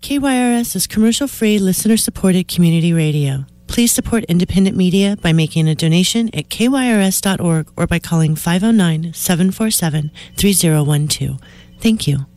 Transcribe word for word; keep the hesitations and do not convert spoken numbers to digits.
K Y R S is commercial-free, listener-supported community radio. Please support independent media by making a donation at K Y R S dot org or by calling five oh nine, seven four seven, three oh one two. Thank you.